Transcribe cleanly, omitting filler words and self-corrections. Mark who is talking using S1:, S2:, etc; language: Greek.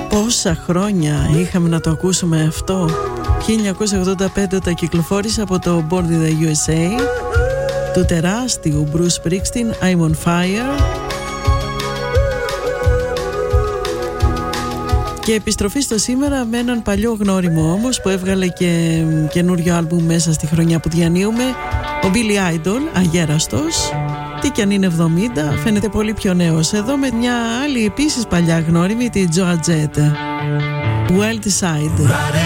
S1: Πόσα χρόνια είχαμε να το ακούσουμε αυτό. 1985 όταν κυκλοφόρησε από το Born in the USA του τεράστιου Bruce Springsteen, I'm on Fire. Και επιστροφή στο σήμερα με έναν παλιό γνώριμο όμως που έβγαλε και καινούριο άλμπουμ μέσα στη χρονιά που διανύουμε, ο Billy Idol, αγέραστος. Τι κι αν είναι 70, φαίνεται πολύ πιο νέος. Εδώ με μια άλλη επίσης παλιά γνώριμη, τη Joan Jett, Wild Side.